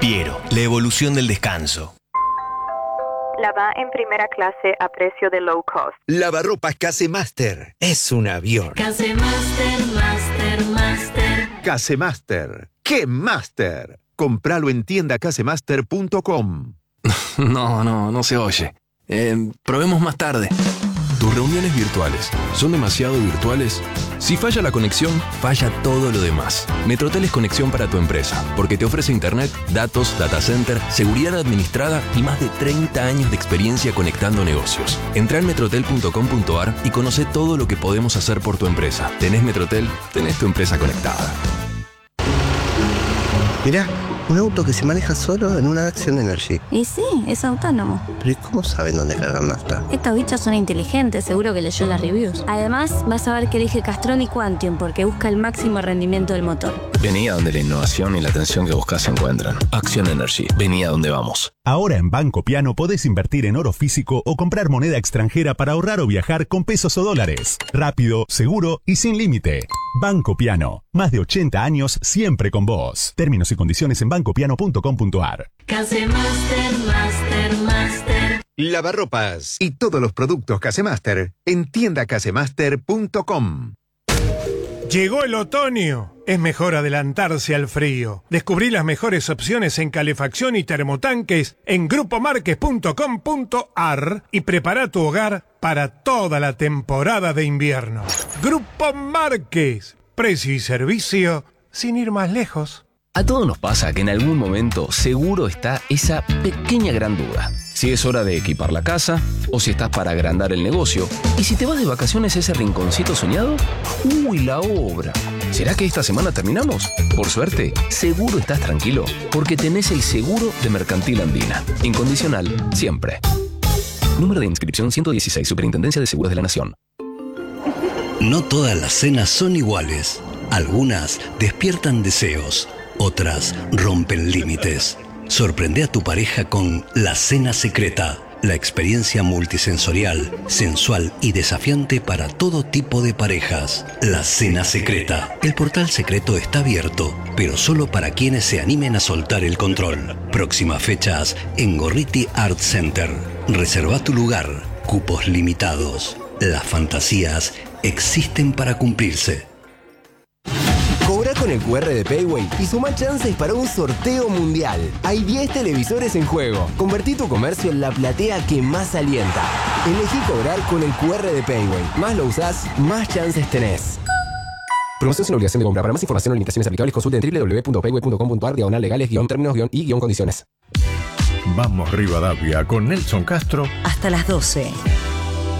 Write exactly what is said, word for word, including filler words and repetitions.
Piero, la evolución del descanso. La va en primera clase a precio de low cost. Lavarropas Casemaster. Es un avión. Casemaster, Master, Master. Casemaster. ¡Qué Master! Compralo en tienda casemaster punto com. No, no, no se oye. Eh, probemos más tarde. ¿Tus reuniones virtuales son demasiado virtuales? Si falla la conexión, falla todo lo demás. Metrotel es conexión para tu empresa, porque te ofrece internet, datos, data center, seguridad administrada y más de treinta años de experiencia conectando negocios. Entrá en metrotel punto com punto a r y conoce todo lo que podemos hacer por tu empresa. ¿Tenés Metrotel? Tenés tu empresa conectada. Mirá, un auto que se maneja solo en una Action Energy. Y sí, es autónomo. ¿Pero y cómo saben dónde cargar nafta? Estos bichos son inteligentes, seguro que leyó las reviews. Además, vas a ver que elige Castrol y Quantium porque busca el máximo rendimiento del motor. Vení a donde la innovación y la atención que buscas se encuentran. Action Energy. Vení a donde vamos. Ahora en Banco Piano podés invertir en oro físico o comprar moneda extranjera para ahorrar o viajar con pesos o dólares. Rápido, seguro y sin límite. Banco Piano. Más de ochenta años siempre con vos. Términos y condiciones en banco piano punto com punto a r. Casemaster, Master, Master. Lavarropas y todos los productos Casemaster en tienda casemaster punto com. Llegó el otoño. Es mejor adelantarse al frío. Descubrí las mejores opciones en calefacción y termotanques en grupo marques punto com punto a r y prepara tu hogar para toda la temporada de invierno. Grupo Marques. Precio y servicio sin ir más lejos. A todos nos pasa que en algún momento seguro está esa pequeña gran duda. Si es hora de equipar la casa, o si estás para agrandar el negocio, y si te vas de vacaciones a ese rinconcito soñado, ¡uy, la obra! ¿Será que esta semana terminamos? Por suerte, seguro estás tranquilo, porque tenés el seguro de Mercantil Andina. Incondicional, siempre. Número de inscripción ciento dieciséis, Superintendencia de Seguros de la Nación. No todas las cenas son iguales. Algunas despiertan deseos, otras rompen límites. Sorprende a tu pareja con La Cena Secreta, la experiencia multisensorial, sensual y desafiante para todo tipo de parejas. La Cena Secreta. El portal secreto está abierto, pero solo para quienes se animen a soltar el control. Próximas fechas en Gorriti Art Center. Reserva tu lugar. Cupos limitados. Las fantasías existen para cumplirse. Cobra con el cu erre de Payway y suma chances para un sorteo mundial. Hay diez televisores en juego. Convertí tu comercio en la platea que más alienta. Elegí cobrar con el cu erre de Payway. Más lo usás, más chances tenés. Promoción sin obligación de compra. Para más información o limitaciones aplicables, consulte en doble u doble u doble u punto payway punto com punto a r diagonal legales guión términos guión y guión condiciones. Vamos Rivadavia con Nelson Castro. Hasta las doce.